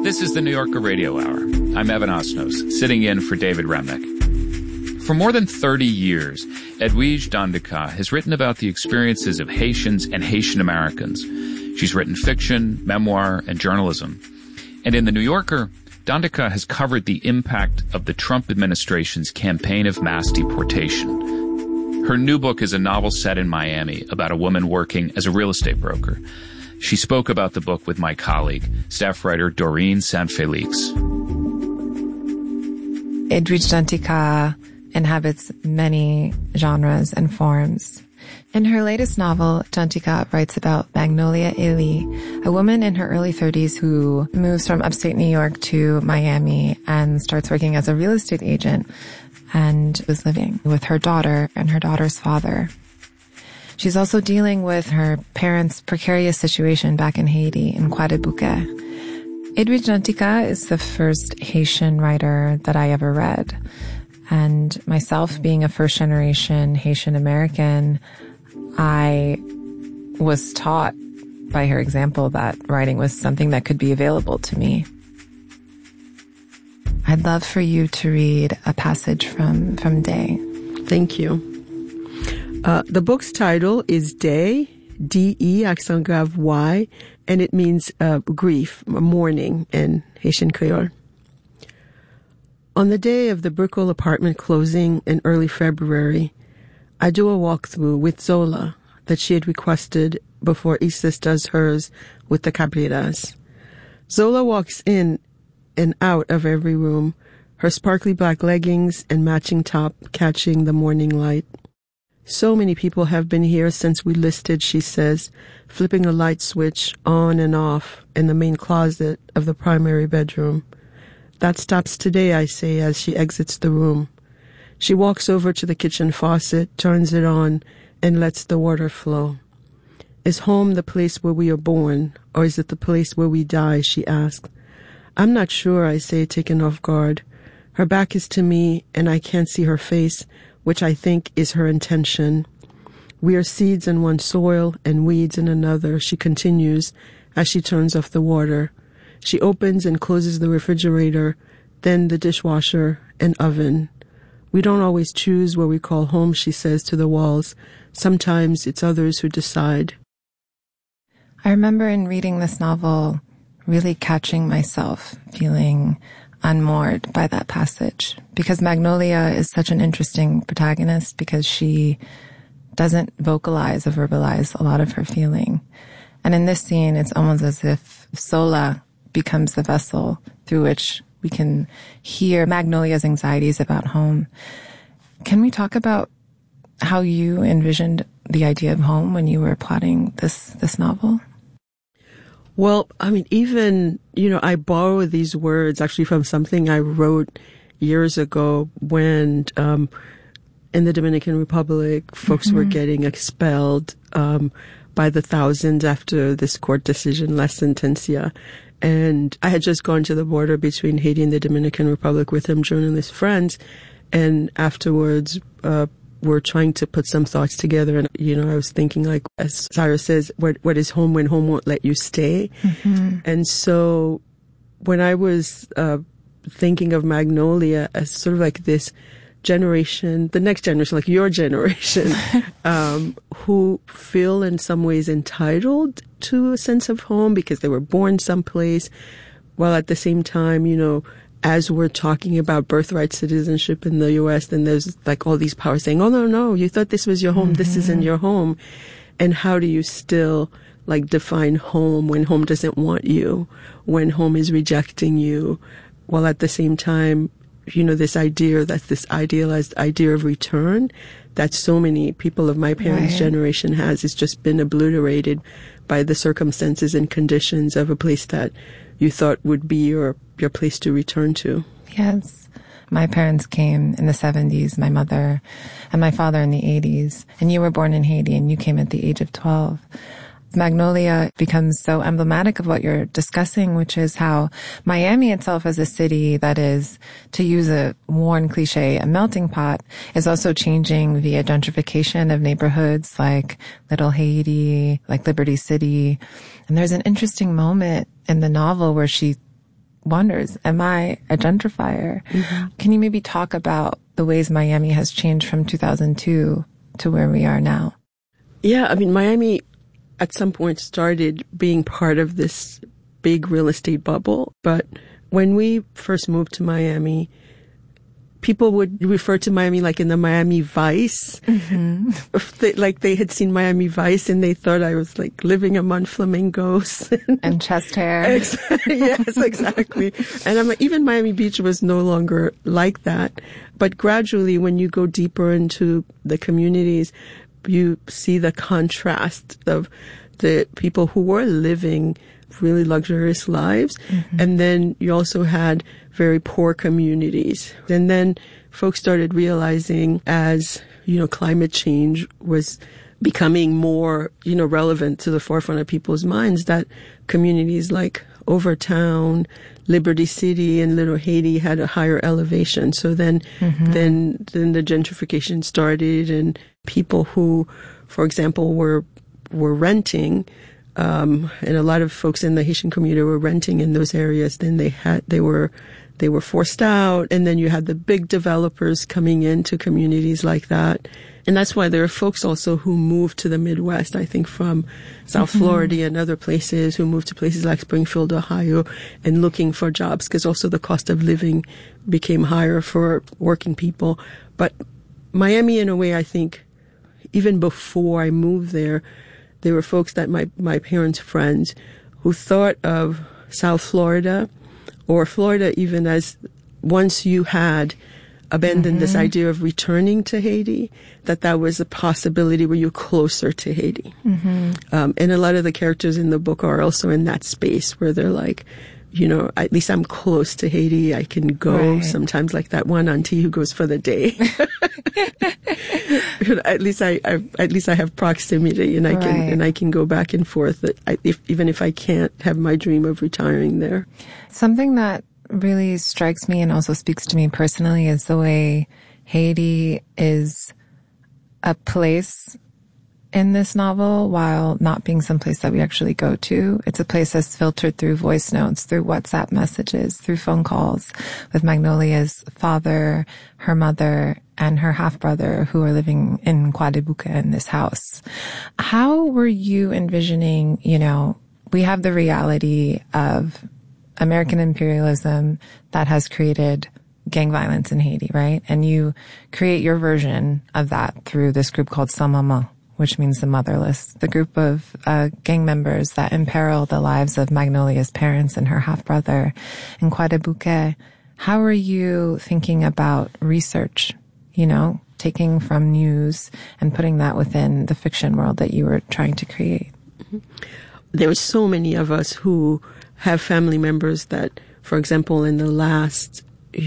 This is the New Yorker Radio Hour. I'm Evan Osnos, sitting in for David Remnick. For more than 30 years, Edwige Danticat has written about the experiences of Haitians and Haitian Americans. She's written fiction, memoir, and journalism. And in the New Yorker, Danticat has covered the impact of the Trump administration's campaign of mass deportation. Her new book is a novel set in Miami about a woman working as a real estate broker. She spoke about the book with my colleague, staff writer Doreen Saint-Felix. Edwige Danticat inhabits many genres and forms. In her latest novel, Danticat writes about Magnolia Elie, a woman in her early 30s who moves from upstate New York to Miami and starts working as a real estate agent and is living with her daughter and her daughter's father. She's also dealing with her parents' precarious situation back in Haiti, in Croix-des-Bouquets. Edwige Danticat is the first Haitian writer that I ever read. And myself, being a first-generation Haitian American, I was taught by her example that writing was something that could be available to me. I'd love for you to read a passage from Day. Thank you. The book's title is Day, D-E, accent grave Y, and it means grief, mourning in Haitian Creole. On the day of the Brickell apartment closing in early February, I do a walkthrough with Zola that she had requested before Isis does hers with the Cabreras. Zola walks in and out of every room, her sparkly black leggings and matching top catching the morning light. So many people have been here since we listed, she says, flipping a light switch on and off in the main closet of the primary bedroom. That stops today, I say, as she exits the room. She walks over to the kitchen faucet, turns it on, and lets the water flow. Is home the place where we are born, or is it the place where we die, she asks. I'm not sure, I say, taken off guard. Her back is to me, and I can't see her face, which I think is her intention. We are seeds in one soil and weeds in another, she continues as she turns off the water. She opens and closes the refrigerator, then the dishwasher and oven. We don't always choose where we call home, she says to the walls. Sometimes it's others who decide. I remember in reading this novel really catching myself, feeling unmoored by that passage, because Magnolia is such an interesting protagonist because she doesn't vocalize or verbalize a lot of her feeling. And in this scene, it's almost as if Zola becomes the vessel through which we can hear Magnolia's anxieties about home. Can we talk about how you envisioned the idea of home when you were plotting this novel? Well, I mean, even, I borrow these words actually from something I wrote years ago when, in the Dominican Republic, folks were getting expelled, by the thousands after this court decision, La Sentencia. And I had just gone to the border between Haiti and the Dominican Republic with some journalist friends. And afterwards, we're trying to put some thoughts together. And, I was thinking, like, as Cyrus says, what is home when home won't let you stay? Mm-hmm. And so when I was thinking of Magnolia as sort of like this generation, the next generation, like your generation, who feel in some ways entitled to a sense of home because they were born someplace, while at the same time, as we're talking about birthright citizenship in the U.S., then there's like all these powers saying, oh, no, you thought this was your home. This isn't your home. And how do you still like define home when home doesn't want you, when home is rejecting you, while at the same time, this idea, that's this idealized idea of return that so many people of my parents' generation has just been obliterated by the circumstances and conditions of a place that you thought would be your place to return to. Yes. My parents came in the 70s, my mother and my father in the 80s. And you were born in Haiti and you came at the age of 12. Magnolia becomes so emblematic of what you're discussing, which is how Miami itself as a city that is, to use a worn cliche, a melting pot, is also changing via gentrification of neighborhoods like Little Haiti, like Liberty City. And there's an interesting moment in the novel where she wonders, am I a gentrifier? Can you maybe talk about the ways Miami has changed from 2002 to where we are now? Yeah, I mean, Miami at some point started being part of this big real estate bubble. But when we first moved to Miami, people would refer to Miami like in the Miami Vice. Like they had seen Miami Vice and they thought I was like living among flamingos. And chest hair. Yes, exactly. And even Miami Beach was no longer like that. But gradually, when you go deeper into the communities, you see the contrast of the people who were living really luxurious lives. And then you also had very poor communities. And then folks started realizing as, climate change was becoming more, relevant to the forefront of people's minds, that communities like Overtown, Liberty City, and Little Haiti had a higher elevation. So then the gentrification started, and people who, for example, were renting, and a lot of folks in the Haitian community were renting in those areas. Then they were forced out, and then you had the big developers coming into communities like that. And that's why there are folks also who moved to the Midwest, I think from South Florida and other places, who moved to places like Springfield, Ohio, and looking for jobs, because also the cost of living became higher for working people. But Miami, in a way, I think, even before I moved there were folks that my parents' friends who thought of South Florida or Florida even as, once you had abandoned this idea of returning to Haiti, that was a possibility where you're closer to Haiti. And a lot of the characters in the book are also in that space where they're like, at least I'm close to Haiti. I can go sometimes, like that one auntie who goes for the day. At least I have proximity, and I can go back and forth. Even if I can't have my dream of retiring there. Something that really strikes me and also speaks to me personally is the way Haiti is a place in this novel while not being someplace that we actually go to. It's a place that's filtered through voice notes, through WhatsApp messages, through phone calls with Magnolia's father, her mother, and her half-brother who are living in Croix des Bouquets in this house. How were you envisioning, we have the reality of American imperialism that has created gang violence in Haiti, right? And you create your version of that through this group called Sans Maman, which means the motherless, the group of gang members that imperil the lives of Magnolia's parents and her half-brother in Croix des Bouquets. How are you thinking about research, taking from news and putting that within the fiction world that you were trying to create? There were so many of us who have family members that, for example, in the last,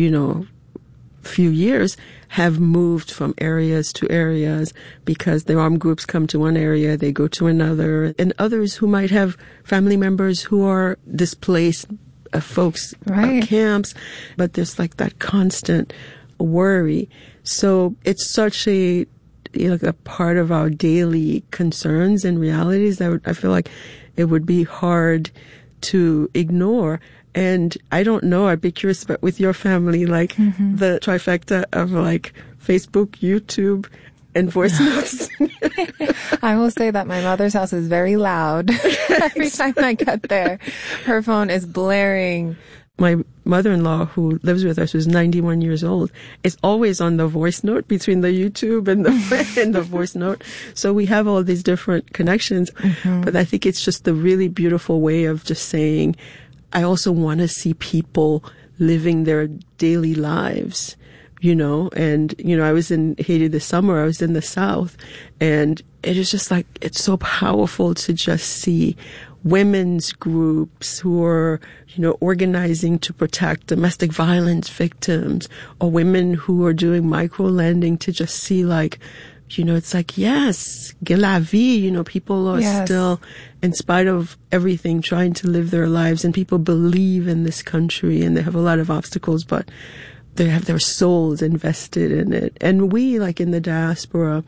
few years have moved from areas to areas because the armed groups come to one area, they go to another, and others who might have family members who are displaced folks, camps, but there's like that constant worry. So it's such a part of our daily concerns and realities that I feel like it would be hard to ignore. And I don't know, I'd be curious about with your family, the trifecta of Facebook, YouTube, and voice notes. I will say that my mother's house is very loud. Every time I get there, her phone is blaring. My mother-in-law, who lives with us, who's 91 years old, is always on the voice note between the YouTube and the voice note. So we have all these different connections. But I think it's just the really beautiful way of just saying, I also want to see people living their daily lives, and, I was in Haiti this summer. I was in the South, and it is just it's so powerful to just see women's groups who are, organizing to protect domestic violence victims, or women who are doing micro-lending, to just see it's yes, que la vie, people are still, in spite of everything, trying to live their lives, and people believe in this country, and they have a lot of obstacles, but they have their souls invested in it. And we, in the diaspora,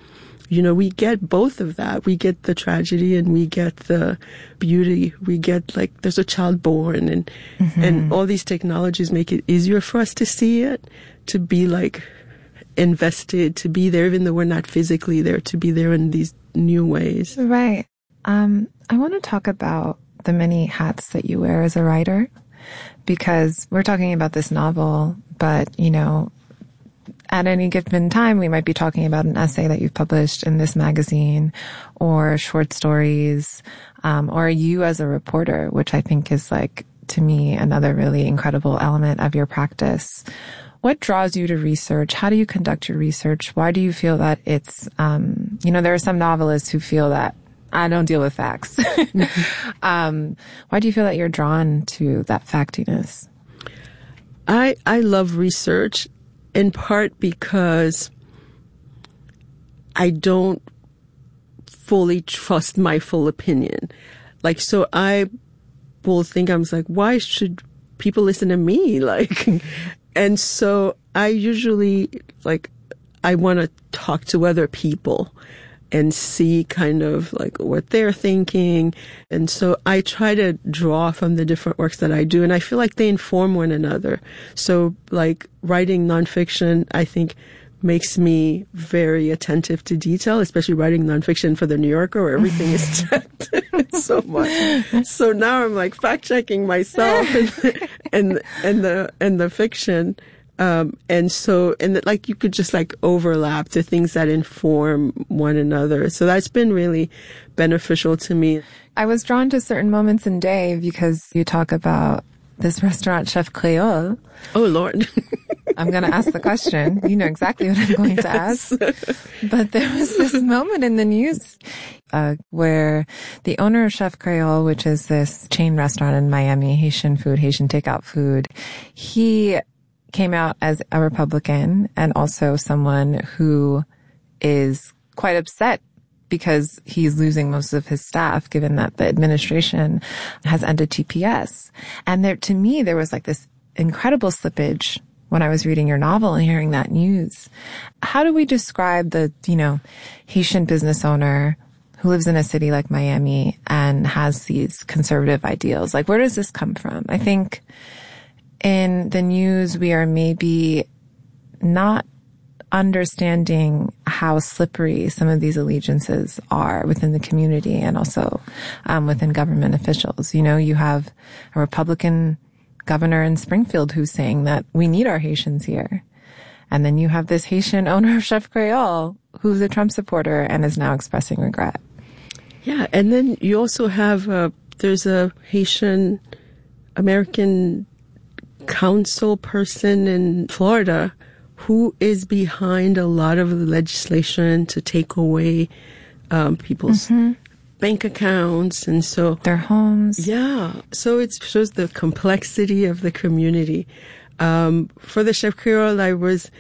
we get both of that. We get the tragedy and we get the beauty. We get like there's a child born and all these technologies make it easier for us to see it, to be like invested, to be there even though we're not physically there, to be there in these new ways. Right. I want to talk about the many hats that you wear as a writer, because we're talking about this novel, but, at any given time, we might be talking about an essay that you've published in this magazine, or short stories, or you as a reporter, which I think is like, to me, another really incredible element of your practice. What draws you to research? How do you conduct your research? Why do you feel that it's, there are some novelists who feel that I don't deal with facts. Why do you feel that you're drawn to that factiness? I love research in part because I don't fully trust my full opinion. Like, so I will think, I'm like, why should people listen to me? Like, and so I usually, like, I want to talk to other people and see kind of like what they're thinking. And so I try to draw from the different works that I do, and I feel like they inform one another. So like writing nonfiction, I think makes me very attentive to detail, especially writing nonfiction for the New Yorker where everything is checked so much. So now I'm like fact checking myself and the fiction. And like you could just like overlap the things that inform one another. So that's been really beneficial to me. I was drawn to certain moments in Dave because you talk about this restaurant, Chef Creole. Oh, Lord. I'm going to ask the question. You know exactly what I'm going to ask. But there was this moment in the news where the owner of Chef Creole, which is this chain restaurant in Miami, Haitian takeout food, he came out as a Republican and also someone who is quite upset because he's losing most of his staff, given that the administration has ended TPS. And there, to me, there was like this incredible slippage when I was reading your novel and hearing that news. How do we describe the, Haitian business owner who lives in a city like Miami and has these conservative ideals? Like, where does this come from? I think in the news, we are maybe not understanding how slippery some of these allegiances are within the community and also within government officials. You have a Republican governor in Springfield who's saying that we need our Haitians here. And then you have this Haitian owner of Chef Creole who's a Trump supporter and is now expressing regret. Yeah, and then you also have, there's a Haitian American council person in Florida who is behind a lot of the legislation to take away people's bank accounts and so their homes. Yeah, so it shows the complexity of the community. For the Chef Creole, I was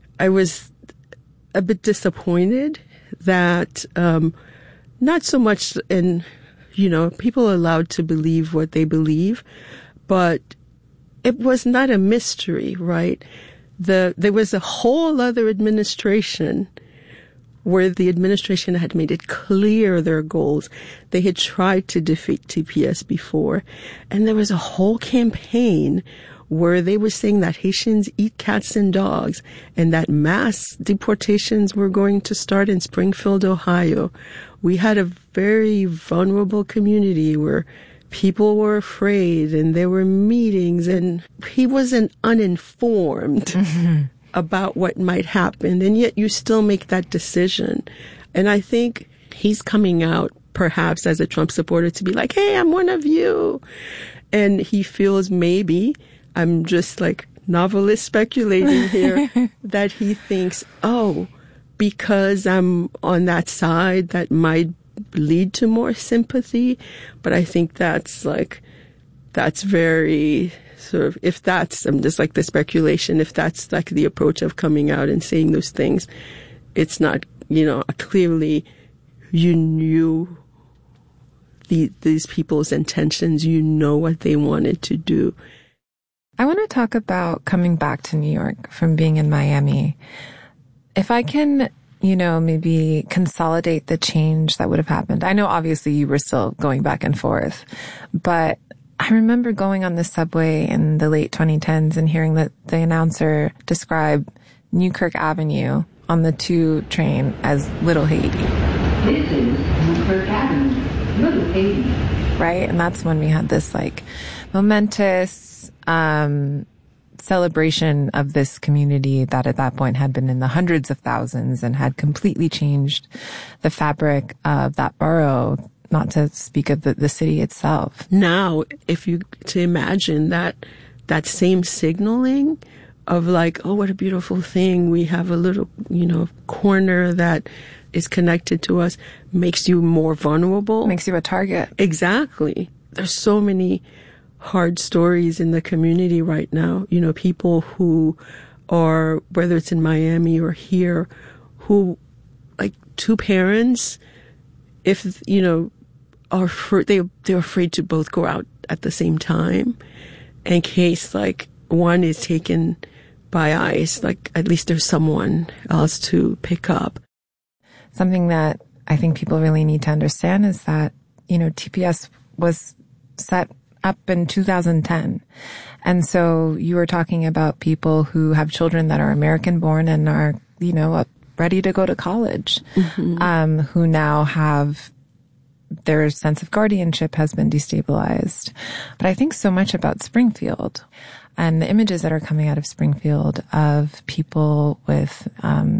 a bit disappointed that not so much in people are allowed to believe what they believe, but it was not a mystery, right? There was a whole other administration where the administration had made it clear their goals. They had tried to defeat TPS before. And there was a whole campaign where they were saying that Haitians eat cats and dogs and that mass deportations were going to start in Springfield, Ohio. We had a very vulnerable community where people were afraid and there were meetings and he wasn't uninformed about what might happen. And yet you still make that decision. And I think he's coming out perhaps as a Trump supporter to be like, hey, I'm one of you. And he feels maybe, I'm just like novelist speculating here, that he thinks, oh, because I'm on that side, that might lead to more sympathy. But I think that's very sort of, if that's, I'm just like the speculation, if that's like the approach of coming out and saying those things, it's not, clearly you knew these people's intentions, what they wanted to do. I want to talk about coming back to New York from being in Miami. If I can maybe consolidate the change that would have happened? I know obviously you were still going back and forth, but I remember going on the subway in the late 2010s and hearing the announcer describe Newkirk Avenue on the 2 train as Little Haiti. This is Newkirk Avenue, Little Haiti. Right? And that's when we had this momentous celebration of this community that at that point had been in the hundreds of thousands and had completely changed the fabric of that borough, not to speak of the city itself. Now, if you to imagine that same signaling of oh, what a beautiful thing. We have a little, corner that is connected to us, makes you more vulnerable. Makes you a target. Exactly. There's so many hard stories in the community right now. People who are, whether it's in Miami or here, who, 2 parents, if, are they're afraid to both go out at the same time in case, one is taken by ICE, at least there's someone else to pick up. Something that I think people really need to understand is that, TPS was set up in 2010. And so you were talking about people who have children that are American born and are, ready to go to college, who now have their sense of guardianship has been destabilized. But I think so much about Springfield and the images that are coming out of Springfield of people with,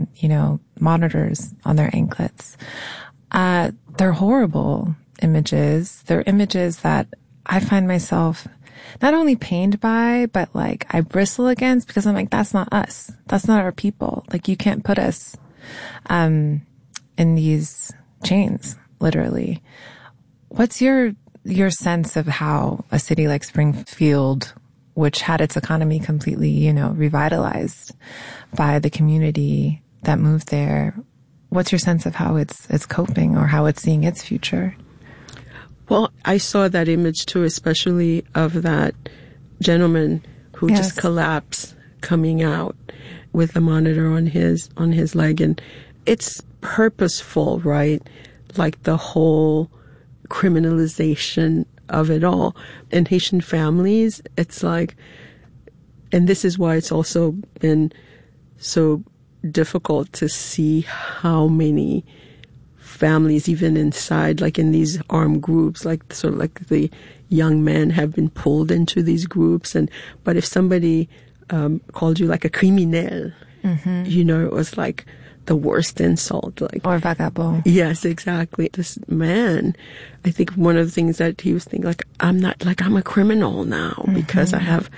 monitors on their anklets. They're horrible images. They're images that I find myself not only pained by, but I bristle against because I'm that's not us. That's not our people. You can't put us, in these chains, literally. What's your sense of how a city like Springfield, which had its economy completely, revitalized by the community that moved there, what's your sense of how it's coping or how it's seeing its future? Well, I saw that image too, especially of that gentleman who just collapsed coming out with a monitor on his leg. And it's purposeful, right? The whole criminalization of it all. In Haitian families, it's and this is why it's also been so difficult to see how many families, even inside, in these armed groups, the young men have been pulled into these groups. But if somebody called you a criminel, it was the worst insult. Or vagabond. Yes, exactly. This man, I think one of the things that he was thinking, I'm a criminal now because I have,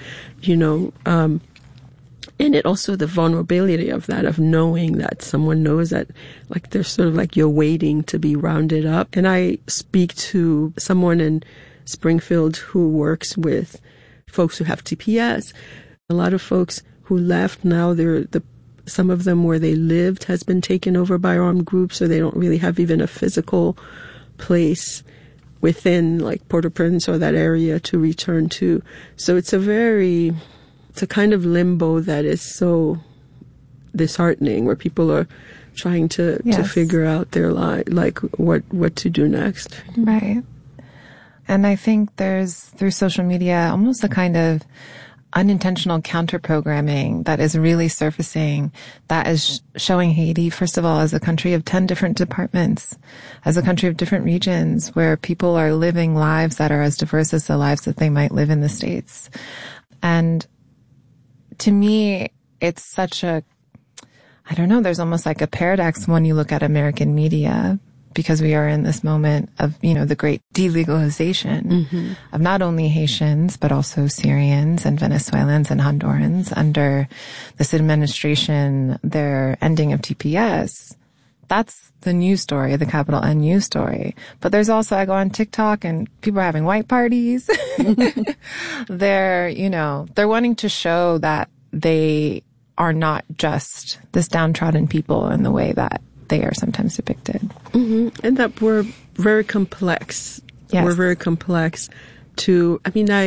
and it also the vulnerability of that, of knowing that someone knows that, they're sort of you're waiting to be rounded up. And I speak to someone in Springfield who works with folks who have TPS. A lot of folks who left now, some of them where they lived has been taken over by armed groups, so they don't really have even a physical place within Port-au-Prince or that area to return to. So it's a kind of limbo that is so disheartening, where people are trying to figure out their life, what to do next. Right. And I think there's, through social media, almost a kind of unintentional counter-programming that is really surfacing, that is showing Haiti, first of all, as a country of 10 different departments, as a country of different regions, where people are living lives that are as diverse as the lives that they might live in the States. And to me, it's such a, there's almost a paradox when you look at American media, because we are in this moment of, the great delegalization of not only Haitians, but also Syrians and Venezuelans and Hondurans under this administration, their ending of TPS. That's the news story, the capital N news story. But there's also, I go on TikTok and people are having white parties. They're wanting to show that they are not just this downtrodden people in the way that they are sometimes depicted. And that we're very complex. Yes. We're very complex to, I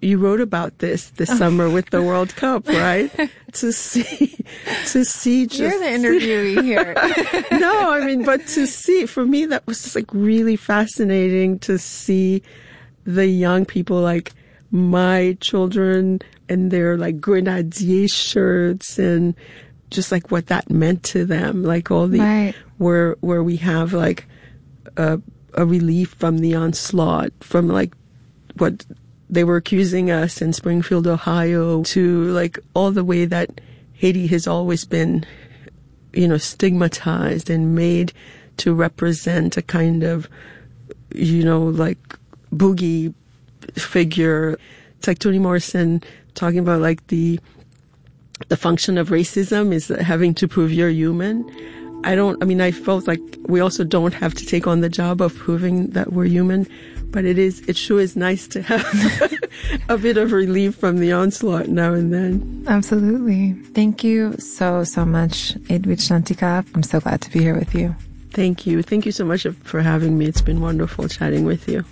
you wrote about this summer with the World Cup, right? to see just. You're the interviewee here. No, I mean, but to see, for me, that was just like really fascinating to see the young people, like my children, and their like grenadier shirts, and just like what that meant to them, like all the right. where we have like a relief from the onslaught, from like what they were accusing us in Springfield, Ohio, to like all the way that Haiti has always been, stigmatized and made to represent a kind of, like boogie figure. It's like Toni Morrison talking about like the function of racism is having to prove you're human. I felt like we also don't have to take on the job of proving that we're human, but it sure is nice to have a bit of relief from the onslaught now and then. Absolutely. Thank you so, so much, Edwidge Danticat. I'm so glad to be here with you. Thank you. Thank you so much for having me. It's been wonderful chatting with you.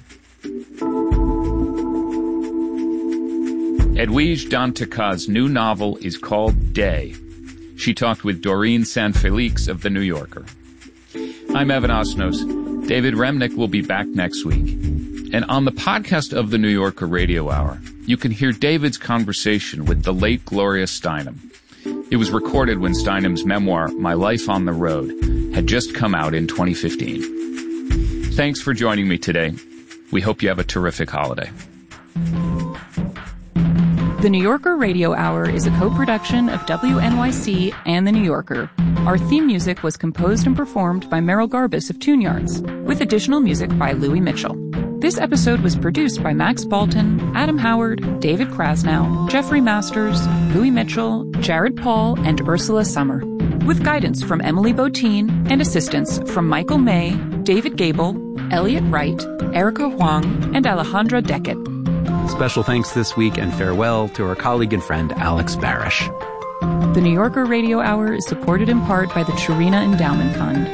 Edwidge Danticat's new novel is called Day. She talked with Doreen Sanfelix of The New Yorker. I'm Evan Osnos. David Remnick will be back next week. And on the podcast of The New Yorker Radio Hour, you can hear David's conversation with the late Gloria Steinem. It was recorded when Steinem's memoir, My Life on the Road, had just come out in 2015. Thanks for joining me today. We hope you have a terrific holiday. The New Yorker Radio Hour is a co-production of WNYC and The New Yorker. Our theme music was composed and performed by Merrill Garbus of Tune Yards, with additional music by Louis Mitchell. This episode was produced by Max Balton, Adam Howard, David Krasnow, Jeffrey Masters, Louis Mitchell, Jared Paul, and Ursula Summer, with guidance from Emily Botine and assistance from Michael May, David Gable, Elliot Wright, Erica Huang, and Alejandra Deckett. Special thanks this week and farewell to our colleague and friend Alex Barish. The New Yorker Radio Hour is supported in part by the Chirina Endowment Fund.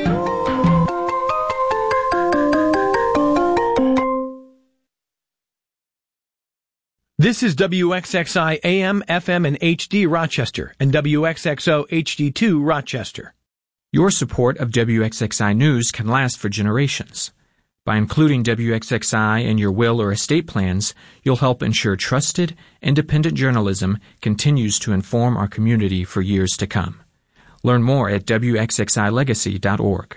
This is WXXI AM, FM, and HD Rochester, and WXXO HD2 Rochester. Your support of WXXI News can last for generations. By including WXXI in your will or estate plans, you'll help ensure trusted, independent journalism continues to inform our community for years to come. Learn more at WXXILegacy.org.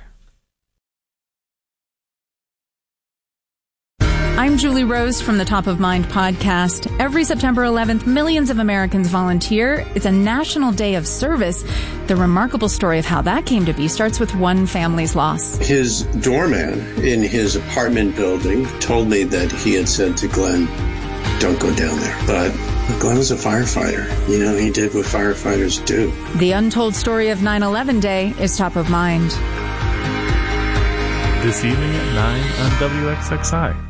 I'm Julie Rose from the Top of Mind podcast. Every September 11th, millions of Americans volunteer. It's a national day of service. The remarkable story of how that came to be starts with one family's loss. His doorman in his apartment building told me that he had said to Glenn, "Don't go down there." But Glenn was a firefighter. He did what firefighters do. The untold story of 9/11 Day is Top of Mind. This evening at 9 on WXXI.